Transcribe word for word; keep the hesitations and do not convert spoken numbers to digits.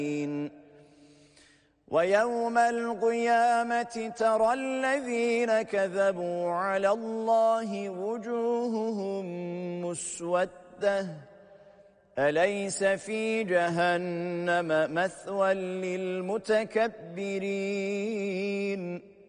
ويوم القيامة ترى الذين كذبوا على الله وجوههم مسودة أليس في جهنم مثوى للمتكبرين